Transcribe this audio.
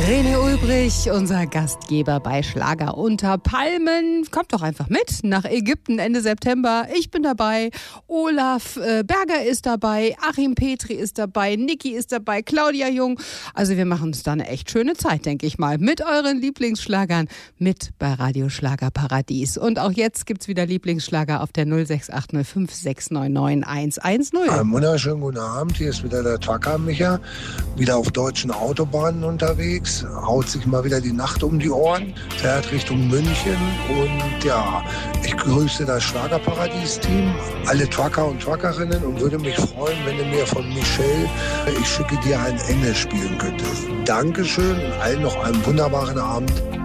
René Ulbrich, unser Gastgeber bei Schlager unter Palmen. Kommt doch einfach mit nach Ägypten Ende September. Ich bin dabei, Olaf Berger ist dabei, Achim Petri ist dabei, Niki ist dabei, Claudia Jung. Also wir machen uns da eine echt schöne Zeit, denke ich mal, mit euren Lieblingsschlagern, mit bei Radio Schlager Paradies. Und auch jetzt gibt's wieder Lieblingsschlager auf der 06805 699 110. Einen wunderschönen guten Abend, hier ist wieder der Trucker Micha, wieder auf deutschen Autobahnen unterwegs. Haut sich mal wieder die Nacht um die Ohren, fährt Richtung München und ja, ich grüße das Schlagerparadies-Team, alle Trucker und Truckerinnen und würde mich freuen, wenn du mir von Michelle, ich schicke dir einen Engel spielen könntest. Dankeschön und allen noch einen wunderbaren Abend.